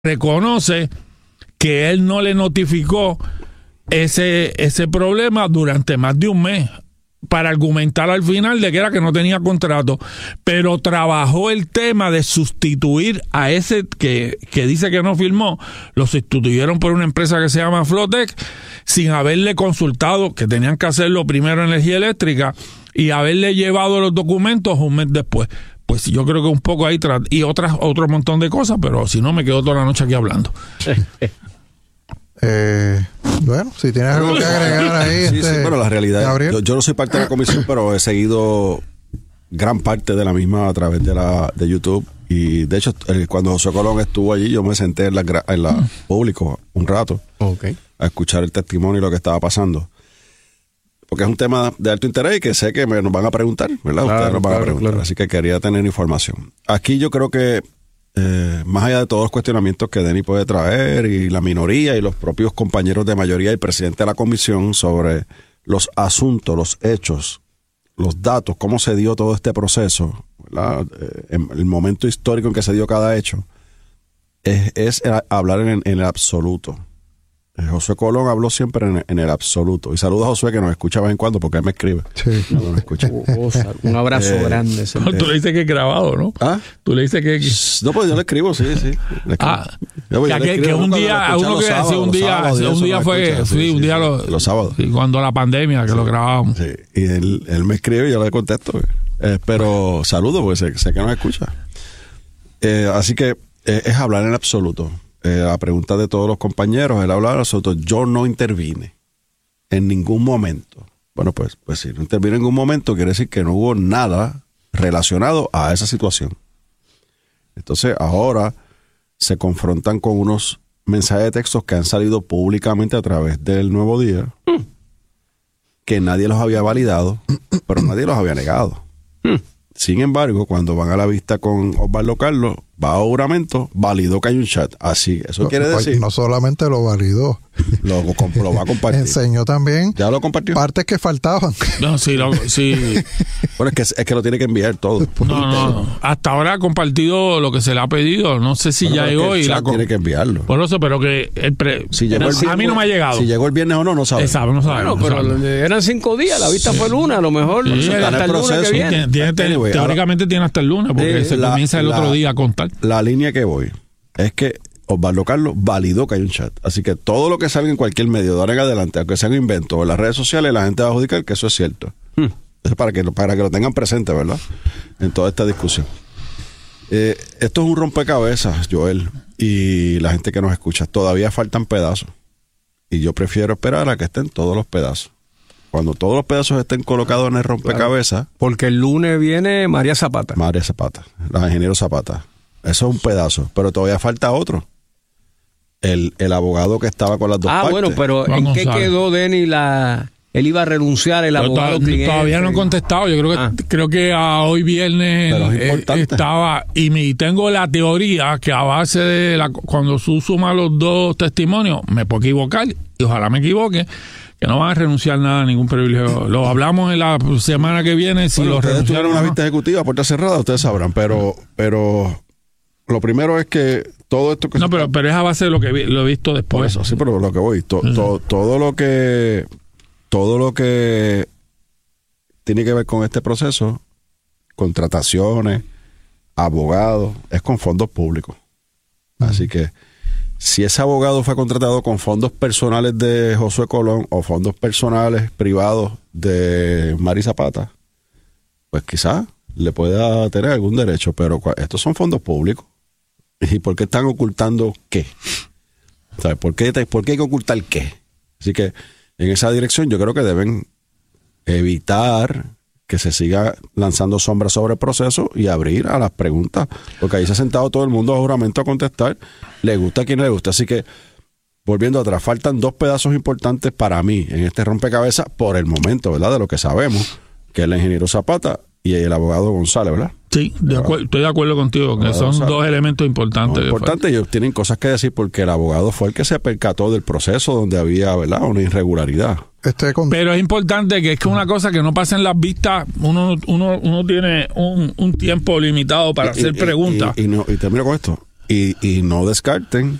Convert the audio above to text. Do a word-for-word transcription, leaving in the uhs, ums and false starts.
reconoce que él no le notificó ese, ese problema durante más de un mes para argumentar al final de que era que no tenía contrato, pero trabajó el tema de sustituir a ese que, que dice que no firmó, lo sustituyeron por una empresa que se llama Flotec sin haberle consultado, que tenían que hacerlo primero Energía Eléctrica y haberle llevado los documentos un mes después. Pues yo creo que un poco ahí tra- y otras otro montón de cosas, pero si no me quedo toda la noche aquí hablando. Eh, bueno, si tienes algo que agregar ahí. Sí, este, sí, bueno, la realidad, yo, yo no soy parte de la comisión, pero he seguido gran parte de la misma a través de la de YouTube. Y de hecho, el, cuando José Colón estuvo allí, yo me senté en la, en la público un rato okay. a escuchar el testimonio y lo que estaba pasando. Porque es un tema de alto interés y que sé que me, nos van a preguntar, ¿verdad? Claro, Ustedes nos van claro, a preguntar, claro. así que quería tener información. Aquí yo creo que, eh, más allá de todos los cuestionamientos que Denny puede traer y la minoría y los propios compañeros de mayoría y el presidente de la comisión sobre los asuntos, los hechos, los datos, cómo se dio todo este proceso, ¿verdad? Eh, en el momento histórico en que se dio cada hecho, es, es hablar en, en el absoluto. Josué Colón habló siempre en, en el absoluto. Y saludo a Josué, que nos escucha de vez en cuando, porque él me escribe. Sí. No, no me escucha. Un abrazo Eh, grande. No, tú le dices que es grabado, ¿no? ¿Ah? Tú le dices que... No, pues yo le escribo, sí, sí. Le escribo. Ah, Yo, pues, que, yo le que, escribo que un cuando día, lo escuchan uno los que sábados, sí, un los día, sábados, sí, y un eso día lo fue, escuchan, sí, sí, un sí, día sí, lo, los sábados. sí, cuando la pandemia, que Sí. lo grabábamos. Sí, y él, él me escribe y yo le contesto. Eh, pero saludo, porque sé, sé que nos escucha. Eh, así que eh, es hablar en absoluto. Eh, la pregunta de todos los compañeros, él habla en absoluto. Yo no intervine en ningún momento. Bueno, pues, pues si no intervino en ningún momento, quiere decir que no hubo nada relacionado a esa situación. Entonces, ahora se confrontan con unos mensajes de textos que han salido públicamente a través del Nuevo Día, mm. que nadie los había validado, pero nadie los había negado. Mm. Sin embargo, cuando van a la vista con Osvaldo Carlos, va a juramento, validó que hay un chat. Así, eso no, quiere decir... No solamente lo validó, lo, lo va a compartir. enseñó también ¿Ya lo compartió? partes que faltaban. No, sí, lo, sí. Bueno, es que, es que lo tiene que enviar todo. No, no, no. Hasta ahora ha compartido lo que se le ha pedido. No sé si bueno, ya llegó y la... tiene que enviarlo. Por eso, pero que... El pre... Si llegó el a mí no me ha llegado. Si llegó el viernes o no, no sabemos. Exacto, no sabemos. Bueno, pero no sabemos. eran cinco días, la vista sí. fue el lunes, a lo mejor Sí, hasta el, el lunes proceso, que viene. Tiene, tiene, tiene, Anyway, teóricamente ahora, tiene hasta el lunes, porque eh, se la, comienza el la, otro día a contar. La línea que voy es que Osvaldo Carlos validó que hay un chat. Así que todo lo que salga en cualquier medio de ahora en adelante, aunque sea un invento o en las redes sociales, la gente va a adjudicar que eso es cierto. Hmm. Es para que, para que lo tengan presente, ¿verdad? En toda esta discusión. Eh, esto es un rompecabezas, Joel, y la gente que nos escucha. Todavía faltan pedazos. Y yo prefiero esperar a que estén todos los pedazos. Cuando todos los pedazos estén colocados en el rompecabezas. Claro, porque el lunes viene María Zapata. María Zapata, la ingeniero Zapata. Eso es un pedazo, pero todavía falta otro. El, el abogado que estaba con las dos ah, partes. bueno, pero Juan ¿en González. qué quedó Denny la... Él iba a renunciar, el Pero abogado to- cliente. Todavía no han contestado. Yo creo que Ah. creo que a hoy viernes Pero es eh, importante. estaba y, mi, tengo la teoría que a base de la, cuando tú sumas los dos testimonios me puedo equivocar y ojalá me equivoque, que no van a renunciar nada a ningún privilegio. Lo hablamos en la semana que viene si Bueno, lo ustedes renunciaron tuvieron o una no. vista ejecutiva a puerta cerrada, ustedes sabrán, pero pero lo primero es que todo esto que No, se- pero pero es a base de lo que vi- lo he visto por después. eso, sí, pero lo que voy, to- Ujú. to- todo lo que todo lo que tiene que ver con este proceso, contrataciones, abogados, es con fondos públicos. Así que si ese abogado fue contratado con fondos personales de Josué Colón o fondos personales privados de Mari Zapata, pues quizás le pueda tener algún derecho, pero cua- estos son fondos públicos. ¿Y por qué están ocultando qué? ¿Sabes? ¿Por qué, te- ¿Por qué hay que ocultar qué? Así que en esa dirección yo creo que deben evitar que se siga lanzando sombras sobre el proceso y abrir a las preguntas, porque ahí se ha sentado todo el mundo a juramento a contestar, le gusta a quien le gusta. Así que, volviendo atrás, faltan dos pedazos importantes para mí en este rompecabezas por el momento, ¿verdad? De lo que sabemos, que es el ingeniero Zapata y el abogado González, ¿verdad? Sí, de acuer- estoy de acuerdo contigo, que Abogado son González. dos elementos importantes. No, importante, ellos tienen cosas que decir porque el abogado fue el que se percató del proceso donde había, ¿verdad?, una irregularidad. Este con... Pero es importante que es que una cosa que no pasa en las vistas, uno uno, uno tiene un, un tiempo limitado para Y- hacer y- preguntas. Y, y, no, y termino con esto. Y, y no descarten